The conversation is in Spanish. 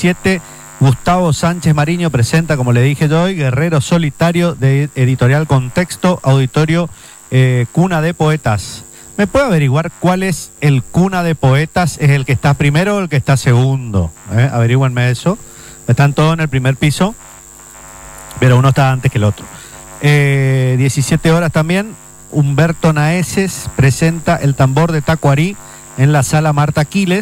17, Gustavo Sánchez Mariño presenta, como le dije yo hoy, Guerrero Solitario, de Editorial Contexto, Auditorio Cuna de Poetas. ¿Me puede averiguar cuál es el Cuna de Poetas? ¿Es el que está primero o el que está segundo? Averíguenme eso. Están todos en el primer piso, pero uno está antes que el otro. 17 horas también, Humberto Naeses presenta El Tambor de Tacuarí en la Sala Marta Quiles.